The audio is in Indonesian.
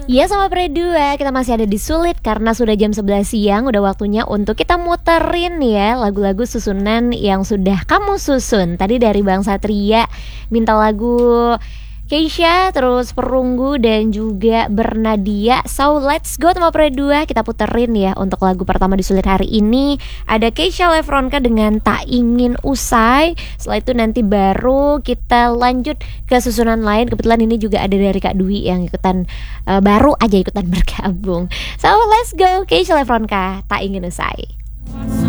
Iya sama Pre2, kita masih ada di Sulit karena sudah jam 11 siang. Udah waktunya untuk kita muterin ya lagu-lagu susunan yang sudah kamu susun. Tadi dari Bang Satria minta lagu Keisha, terus Perunggu dan juga Bernadia. So let's go sama Pre2, kita puterin ya untuk lagu pertama di Sulit hari ini. Ada Keisha Lefronka dengan Tak Ingin Usai. Setelah itu nanti baru kita lanjut ke susunan lain. Kebetulan ini juga ada dari Kak Dwi yang ikutan baru aja ikutan bergabung. So let's go, Keisha Lefronka, Tak Ingin Usai.